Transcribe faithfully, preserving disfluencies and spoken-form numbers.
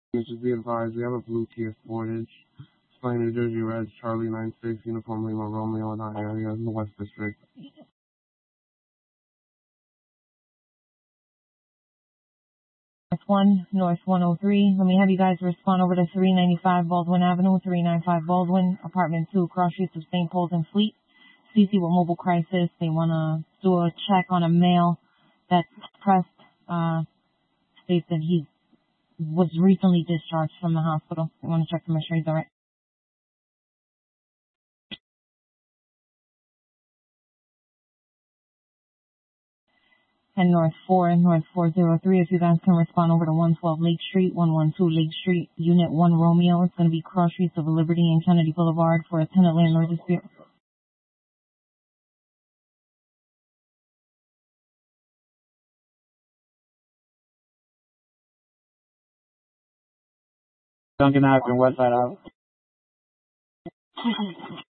You should be advised, we have a blue Kia Sportage, displaying New Jersey Red, Charlie nine six, Uniform Lima Romeo in our area in the West District. North one, North one oh three. Let me have you guys respond over to three ninety-five Baldwin Avenue, three ninety-five Baldwin, apartment two, cross streets of Saint Paul's and Fleet. C C with mobile crisis. They want to do a check on a male that's pressed, uh, states that he was recently discharged from the hospital. They want to check to make sure he's alright. And North four, North four oh three, if you guys can respond over to one twelve Lake Street, one twelve Lake Street, Unit one Romeo. It's going to be cross streets of Liberty and Kennedy Boulevard for a tenant landlord dispute. Duncan Ave and Westside Ave.